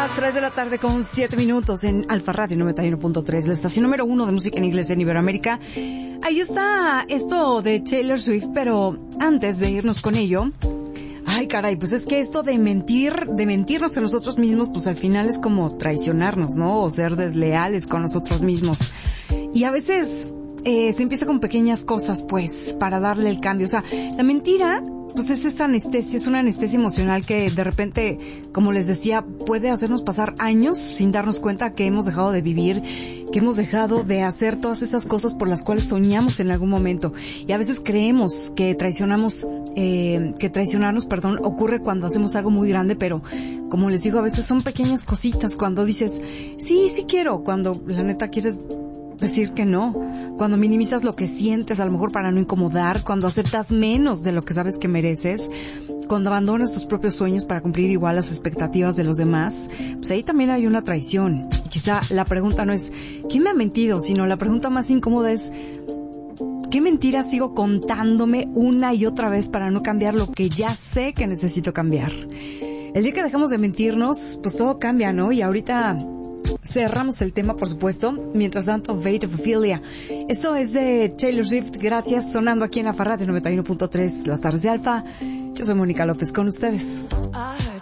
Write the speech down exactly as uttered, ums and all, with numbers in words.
las tres de la tarde con siete minutos en Alfa Radio noventa y uno punto tres, la estación número uno de música en inglés en Iberoamérica. Ahí está esto de Taylor Swift, pero antes de irnos con ello, ay caray, pues es que esto de mentir, de mentirnos a nosotros mismos, pues al final es como traicionarnos, ¿no? O ser desleales con nosotros mismos. Y a veces eh, se empieza con pequeñas cosas, pues, para darle el cambio. O sea, la mentira, pues es esta anestesia, es una anestesia emocional que de repente, como les decía, puede hacernos pasar años sin darnos cuenta que hemos dejado de vivir, que hemos dejado de hacer todas esas cosas por las cuales soñamos en algún momento. Y a veces creemos que traicionamos, eh, que traicionarnos, perdón, ocurre cuando hacemos algo muy grande, pero como les digo, a veces son pequeñas cositas. Cuando dices, sí, sí quiero, cuando la neta quieres decir que no, cuando minimizas lo que sientes, a lo mejor para no incomodar, cuando aceptas menos de lo que sabes que mereces, cuando abandonas tus propios sueños para cumplir igual las expectativas de los demás, pues ahí también hay una traición. Y quizá la pregunta no es ¿quién me ha mentido?, sino la pregunta más incómoda es ¿qué mentira sigo contándome una y otra vez para no cambiar lo que ya sé que necesito cambiar? El día que dejamos de mentirnos, pues todo cambia, ¿no? Y ahorita cerramos el tema, por supuesto. Mientras tanto, Fate of Ophelia. Esto es de Taylor Swift. Gracias, sonando aquí en Alfa Radio noventa y uno punto tres, las tardes de Alfa. Yo soy Mónica López con ustedes.